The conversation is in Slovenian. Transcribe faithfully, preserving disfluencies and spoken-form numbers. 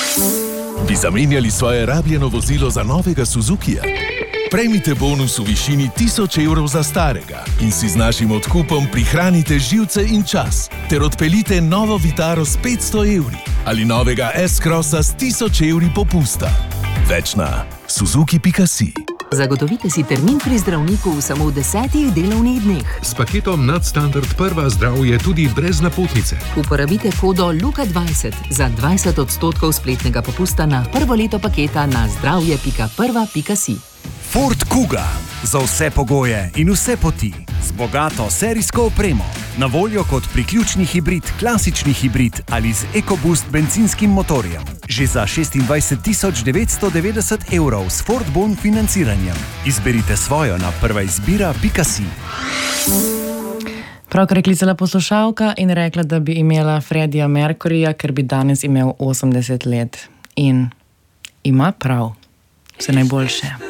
Bi zamenjali svoje rabljeno vozilo za novega Suzukija? Prejmite bonus v višini tisoč evrov za starega in si z našim odkupom prihranite živce in čas ter odpeljite novo Vitaro s petsto evri ali novega S-Crossa s tisoč evri popusta. Več na suzuki pika si. Zagotovite si termin pri zdravniku v samo desetih delovnih dneh. S paketom Nadstandard Prva zdravje tudi brez napotnice. Uporabite kodo Luka dvajset za dvajset odstotkov spletnega popusta na prvo leto paketa na zdravje pika prva pika si. Ford Kuga. Za vse pogoje in vse poti. Z bogato serijsko opremo. Na voljo kot priključni hibrid, klasični hibrid ali z EcoBoost bencinskim motorjem. Že za šestindvajset tisoč devetsto devetdeset evrov s Ford Bon financiranjem. Izberite svojo na prva izbira pika si. Pravkar je klicala poslušalka in rekla, da bi imela Freddija Mercuryja, ker bi danes imel osemdeset let. In ima prav. Vse najboljše.